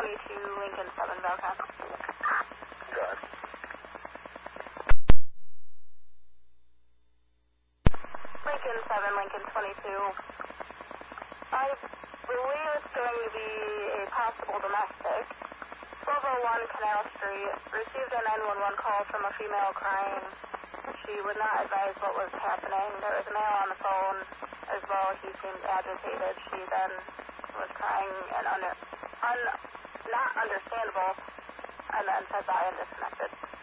Lincoln 7, Belcon. Good. Lincoln 7, Lincoln 22. I believe it's going to be a possible domestic. 1201 Canal Street. Received a 911 call from a female crying. She would not advise what was happening. There was a male on the phone as well. He seemed agitated. She then was crying and not understandable, and then said bye and disconnected.